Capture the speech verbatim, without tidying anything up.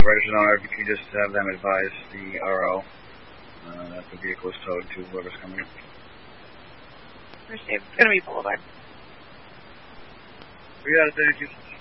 the registered owner, if you could just have them advise the R O uh, that the vehicle is towed to whoever's coming in. First name, it's going to be Boulevard. We got it, thank you.